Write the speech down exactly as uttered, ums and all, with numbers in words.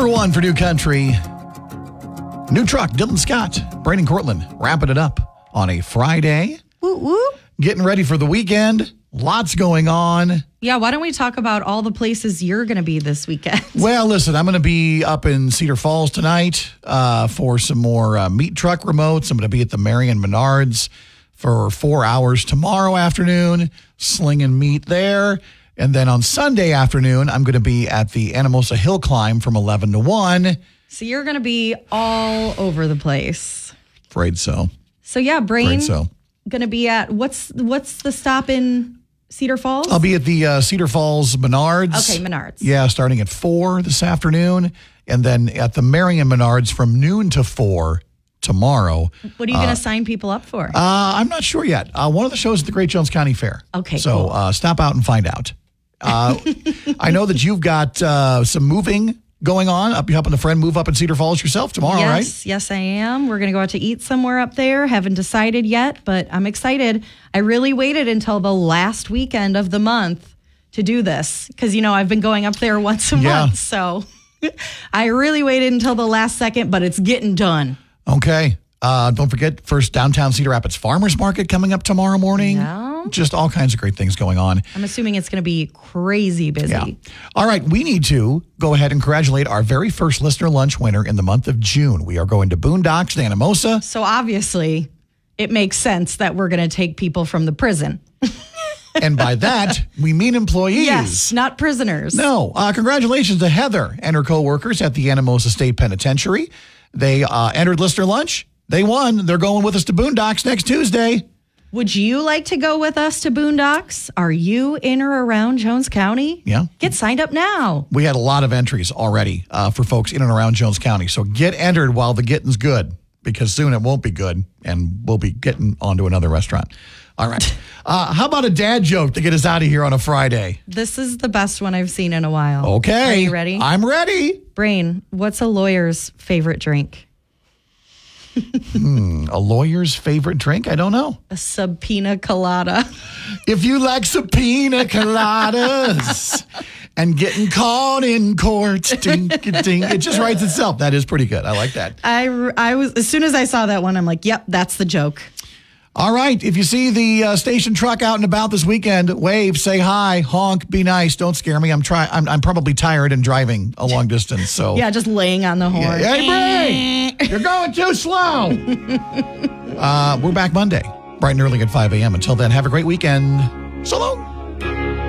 Number one for New Country. New truck, Dylan Scott, Brandon Cortland, wrapping it up on a Friday. Woo woo. Getting ready for the weekend. Lots going on. Yeah, why don't we talk about all the places you're going to be this weekend? Well, listen, I'm going to be up in Cedar Falls tonight uh, for some more uh, meat truck remotes. I'm going to be at the Marion Menards for four hours tomorrow afternoon, slinging meat there. And then on Sunday afternoon, I'm going to be at the Anamosa Hill Climb from eleven to one. So you're going to be all over the place. Afraid so. So yeah, Brain Afraid so. going to be at, what's what's the stop in Cedar Falls? I'll be at the uh, Cedar Falls Menards. Okay, Menards. Yeah, starting at four this afternoon. And then at the Marion Menards from noon to four tomorrow. What are you uh, going to sign people up for? Uh, I'm not sure yet. Uh, one of the shows at the Great Jones County Fair. Okay, So cool. uh, stop out and find out. Uh, I know that you've got uh, some moving going on. Up, you helping a friend move up in Cedar Falls yourself tomorrow, yes, right? Yes, yes, I am. We're going to go out to eat somewhere up there. Haven't decided yet, but I'm excited. I really waited until the last weekend of the month to do this because, you know, I've been going up there once a Yeah. month. So I really waited until the last second, but it's getting done. Okay. Uh, don't forget, first downtown Cedar Rapids Farmers Market coming up tomorrow morning. Yeah. Just all kinds of great things going on. I'm assuming it's going to be crazy busy. Yeah. All right. We need to go ahead and congratulate our very first listener lunch winner in the month of June. We are going to Boondocks, to Anamosa. So obviously, it makes sense that we're going to take people from the prison. And by that, we mean employees. Yes, not prisoners. No. Uh, congratulations to Heather and her co-workers at the Anamosa State Penitentiary. They uh, entered listener lunch. They won. They're going with us to Boondocks next Tuesday. Would you like to go with us to Boondocks? Are you in or around Jones County? Yeah. Get signed up now. We had a lot of entries already uh, for folks in and around Jones County. So get entered while the getting's good, because soon it won't be good, and we'll be getting onto another restaurant. All right. Uh, how about a dad joke to get us out of here on a Friday? This is the best one I've seen in a while. Okay. Are you ready? I'm ready. Brain, what's a lawyer's favorite drink? hmm, a lawyer's favorite drink? I don't know. A subpoena colada. If you like subpoena coladas and getting caught in court, ding, ding, it just writes itself. That is pretty good. I like that. I, I was, as soon as I saw that one, I'm like, yep, that's the joke. All right. If you see the uh, station truck out and about this weekend, wave, say hi, honk, be nice. Don't scare me. I'm try. I'm, I'm probably tired and driving a long distance. So yeah, just laying on the horn. Yeah. Hey, Bray, you're going too slow. uh, we're back Monday, bright and early at five a.m. Until then, have a great weekend. So long.